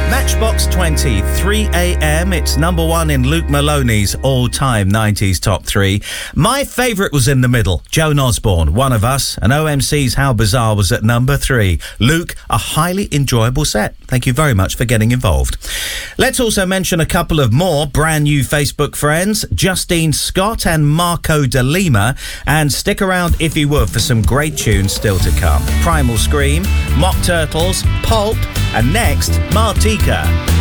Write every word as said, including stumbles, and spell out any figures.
Matchbox twenty, three a.m. It's number one in Luke Maloney's all-time nineties top three. My favourite was in the middle. Joan Osborne, One of Us, and O M C's How Bizarre was at number three. Luke, a highly enjoyable set. Thank you very much for getting involved. Let's also mention a couple of more brand new Facebook friends, Justine Scott and Marco de Lima, and stick around if you would for some great tunes still to come. Primal Scream, Mock Turtles, Pulp, and next, Martika.